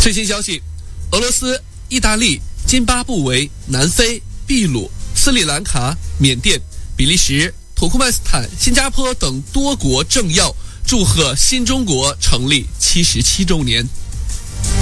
最新消息，俄罗斯、意大利、津巴布韦、南非、秘鲁、斯里兰卡、缅甸、比利时、土库曼斯坦、新加坡等多国政要祝贺新中国成立77周年。